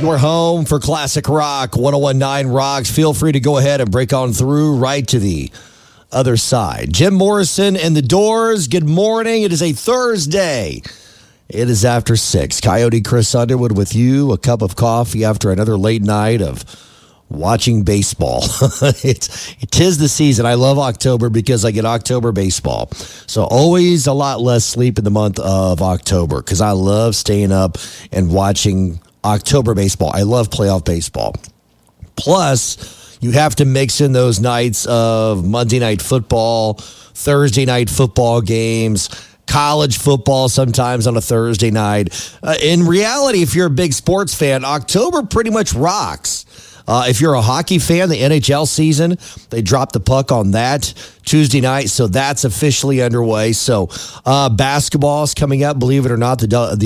Your home for classic rock, 1019 Rocks. Feel free to go ahead and break on through right to the other side. Jim Morrison and the Doors, good morning. It is a Thursday. It is after 6. Coyote Chris Underwood with you, a cup of coffee after another late night of watching baseball. It is the season. I love October because I get October baseball. So always a lot less sleep in the month of October because I love staying up and watching October baseball. I love playoff baseball. Plus, you have to mix in those nights of Monday night football, Thursday night football games, college football sometimes on a Thursday night. In reality, if you're a big sports fan, October pretty much rocks. If you're a hockey fan, the NHL season, they dropped the puck on that Tuesday night, so that's officially underway. So basketball is coming up, believe it or not, the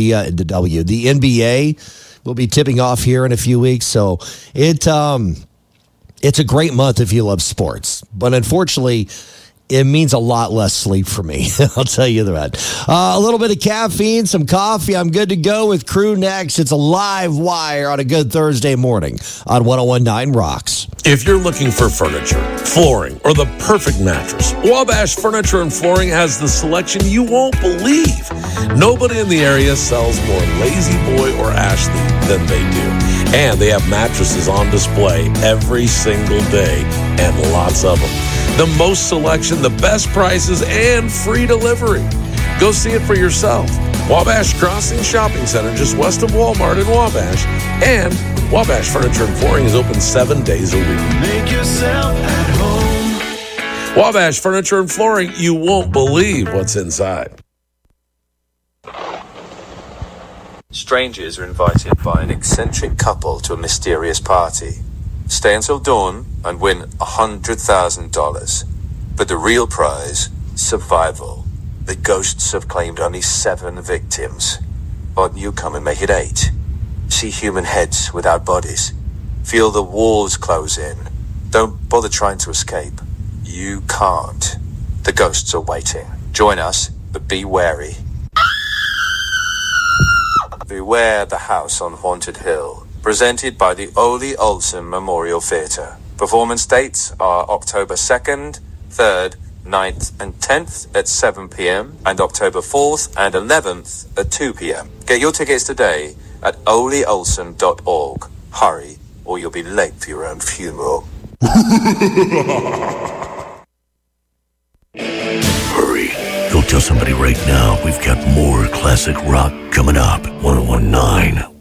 NBA will be tipping off here in a few weeks. So it's a great month if you love sports. But unfortunately, it means a lot less sleep for me. I'll tell you that. A little bit of caffeine, some coffee. I'm good to go with crew next. It's a live wire on a good Thursday morning on 1019 Rocks. If you're looking for furniture, flooring, or the perfect mattress, Wabash Furniture and Flooring has the selection you won't believe. Nobody in the area sells more Lazy Boy or Ashley than they do. And they have mattresses on display every single day and lots of them. The most selection, the best prices, and free delivery. Go see it for yourself. Wabash Crossing Shopping Center, just west of Walmart in Wabash. And Wabash Furniture and Flooring is open 7 days a week. Make yourself at home. Wabash Furniture and Flooring, you won't believe what's inside. Strangers are invited by an eccentric couple to a mysterious party. Stay until dawn and win $100,000. But the real prize, survival. The ghosts have claimed only 7 victims. But you come and make it 8. See human heads without bodies. Feel the walls close in. Don't bother trying to escape. You can't. The ghosts are waiting. Join us, but be wary. Beware the House on Haunted Hill. Presented by the Ole Olsen Memorial Theatre. Performance dates are October 2nd, 3rd, 9th and 10th at 7 p.m. and October 4th and 11th at 2 p.m. Get your tickets today at oleolsen.org. Hurry, or you'll be late for your own funeral. Hurry. Go tell somebody right now we've got more classic rock coming up. 1019